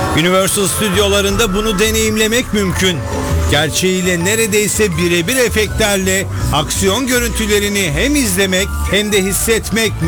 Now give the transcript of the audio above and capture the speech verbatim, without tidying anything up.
Universal stüdyolarında bunu deneyimlemek mümkün. Gerçeğiyle neredeyse birebir efektlerle aksiyon görüntülerini hem izlemek hem de hissetmek